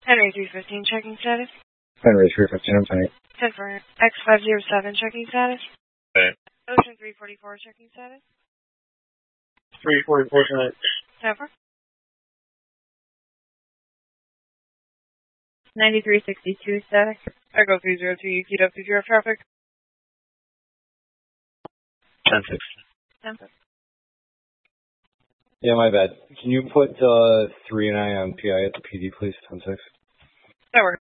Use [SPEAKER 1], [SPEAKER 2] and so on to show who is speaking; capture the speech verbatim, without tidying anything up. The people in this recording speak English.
[SPEAKER 1] Henry three fifteen, checking status.
[SPEAKER 2] Henry three fifteen, I'm fine.
[SPEAKER 1] ten for X five zero seven, checking status.
[SPEAKER 3] Okay.
[SPEAKER 1] Ocean three forty-four, checking status.
[SPEAKER 3] three forty-four tonight.
[SPEAKER 1] ten for
[SPEAKER 4] ninety-three sixty-two, static.
[SPEAKER 1] Echo three zero two, keyed up to zero traffic.
[SPEAKER 3] ten six.
[SPEAKER 1] ten six.
[SPEAKER 2] Yeah, my bad. Can you put uh, three and I on P I at the P D, please? ten six.
[SPEAKER 1] That works.